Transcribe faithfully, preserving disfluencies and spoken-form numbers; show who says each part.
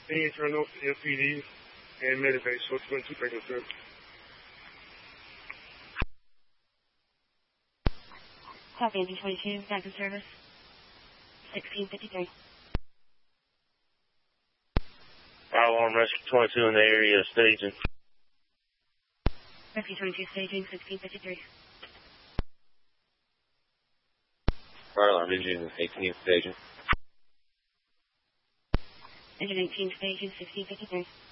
Speaker 1: Being turned off to F P D and Medivac, so it's going to break the service.
Speaker 2: Copy, engine twenty-two, back in service. sixteen fifty-three.
Speaker 3: Fire alarm rescue twenty-two in the area staging.
Speaker 2: Rescue twenty-two staging, sixteen fifty-three.
Speaker 3: Fire alarm engine eighteen staging.
Speaker 2: Engine eighteen staging, sixteen fifty-three.